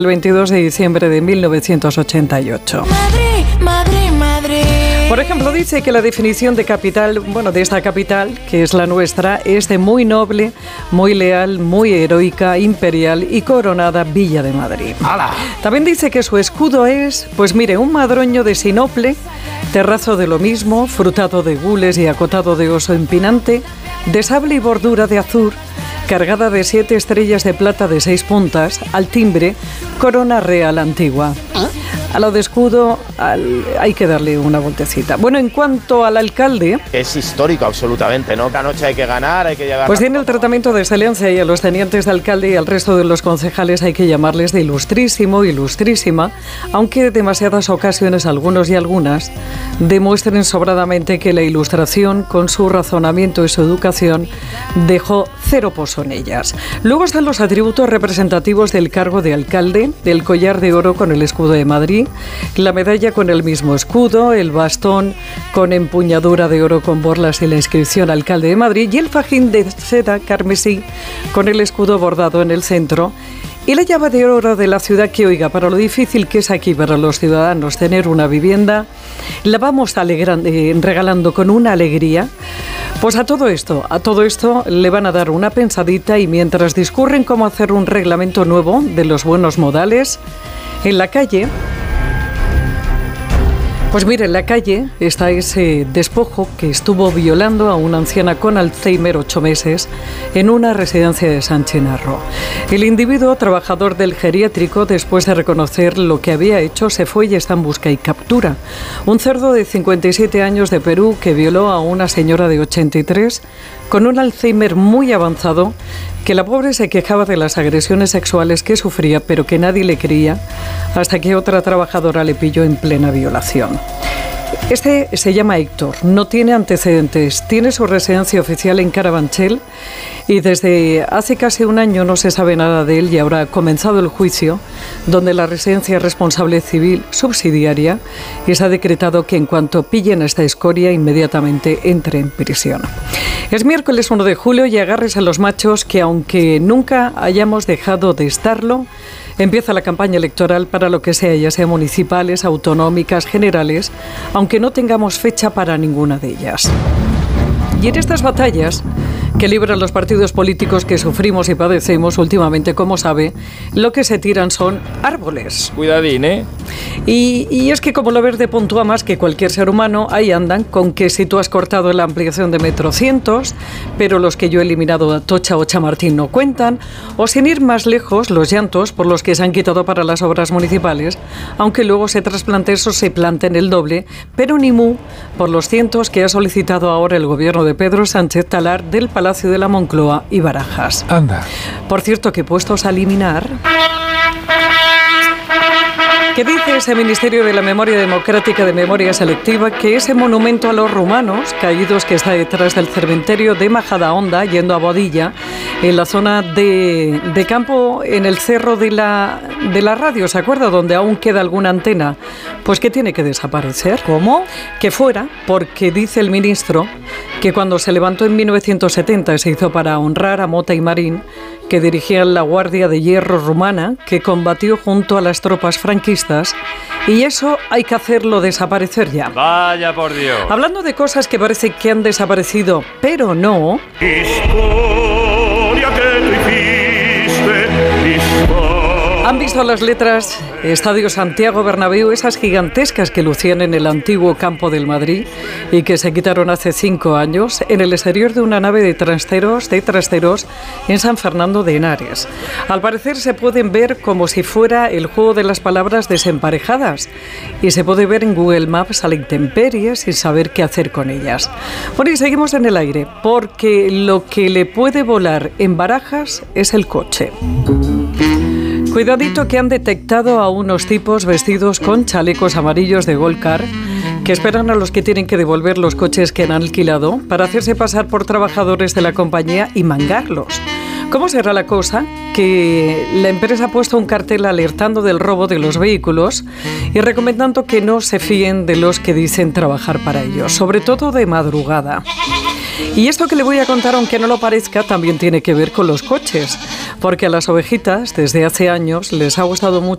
El 22 de diciembre de 1988. Madrid. Por ejemplo, dice que la definición de capital, de esta capital, que es la nuestra, es de muy noble, muy leal, muy heroica, imperial y coronada Villa de Madrid. ¡Hala! También dice que su escudo es, un madroño de sinople, terrazo de lo mismo, frutado de gules y acotado de oso empinante, de sable y bordura de azur, cargada de 7 estrellas de plata de 6 puntas, al timbre, corona real antigua. A lo de escudo hay que darle una vueltecita. Bueno, en cuanto al alcalde... Es histórico absolutamente, ¿no? Cada noche hay que ganar, hay que llegar... Pues tiene el tratamiento de excelencia y a los tenientes de alcalde y al resto de los concejales hay que llamarles de ilustrísimo, ilustrísima, aunque en demasiadas ocasiones algunos y algunas demuestren sobradamente que la ilustración, con su razonamiento y su educación, dejó cero pozo en ellas. Luego están los atributos representativos del cargo de alcalde, del collar de oro con el escudo de Madrid, la medalla con el mismo escudo, el bastón con empuñadura de oro con borlas y la inscripción Alcalde de Madrid y el fajín de seda carmesí con el escudo bordado en el centro y la llave de oro de la ciudad que, para lo difícil que es aquí para los ciudadanos tener una vivienda, la vamos regalando con una alegría. Pues a todo esto le van a dar una pensadita y mientras discurren cómo hacer un reglamento nuevo de los buenos modales, en la calle... Pues mire, en la calle está ese despojo que estuvo violando a una anciana con Alzheimer 8 meses en una residencia de San Chinarro. El individuo, trabajador del geriátrico, después de reconocer lo que había hecho, se fue y está en busca y captura. Un cerdo de 57 años de Perú que violó a una señora de 83 con un Alzheimer muy avanzado, que la pobre se quejaba de las agresiones sexuales que sufría, pero que nadie le creía, hasta que otra trabajadora le pilló en plena violación. Este se llama Héctor, no tiene antecedentes, tiene su residencia oficial en Carabanchel y desde hace casi un año no se sabe nada de él y ahora ha comenzado el juicio donde la residencia es responsable civil subsidiaria y se ha decretado que en cuanto pillen a esta escoria inmediatamente entre en prisión. Es miércoles 1 de julio y agárrese a los machos que aunque nunca hayamos dejado de estarlo, empieza la campaña electoral para lo que sea, ya sea municipales, autonómicas, generales, aunque no tengamos fecha para ninguna de ellas. Y en estas batallas que libran los partidos políticos que sufrimos y padecemos últimamente, como sabe, lo que se tiran son árboles. Cuidadín, ¿eh? Y es que como lo verde puntúa más que cualquier ser humano, ahí andan con que si tú has cortado la ampliación de metro cientos, pero los que yo he eliminado a Tocha o Chamartín no cuentan, o sin ir más lejos, los llantos por los que se han quitado para las obras municipales, aunque luego se trasplante eso, se planten el doble, pero ni mu por los cientos que ha solicitado ahora el gobierno de Pedro Sánchez talar del Palacio de la Moncloa y Barajas. Anda. Por cierto, que puestos a eliminar... ¿Qué dice ese Ministerio de la Memoria Democrática de Memoria Selectiva? Que ese monumento a los rumanos caídos que está detrás del cementerio de Majadahonda, yendo a Boadilla, en la zona de campo, en el cerro de la radio, ¿se acuerda? Donde aún queda alguna antena. Pues que tiene que desaparecer. ¿Cómo? Que fuera, porque dice el ministro que cuando se levantó en 1970 se hizo para honrar a Mota y Marín, que dirigían la Guardia de Hierro rumana, que combatió junto a las tropas franquistas, y eso hay que hacerlo desaparecer ya. Vaya por Dios. Hablando de cosas que parece que han desaparecido, pero no... Historia que tú hiciste, historia. ¿Han visto las letras Estadio Santiago Bernabéu, esas gigantescas que lucían en el antiguo campo del Madrid y que se quitaron hace 5 años en el exterior de una nave de trasteros en San Fernando de Henares? Al parecer se pueden ver como si fuera el juego de las palabras desemparejadas y se puede ver en Google Maps a la intemperie sin saber qué hacer con ellas. Bueno, y seguimos en el aire porque lo que le puede volar en Barajas es el coche. Cuidadito que han detectado a unos tipos vestidos con chalecos amarillos de Gold Car que esperan a los que tienen que devolver los coches que han alquilado para hacerse pasar por trabajadores de la compañía y mangarlos. ¿Cómo será la cosa? Que la empresa ha puesto un cartel alertando del robo de los vehículos y recomendando que no se fíen de los que dicen trabajar para ellos, sobre todo de madrugada. Y esto que le voy a contar, aunque no lo parezca, también tiene que ver con los coches, porque a las ovejitas desde hace años les ha gustado mucho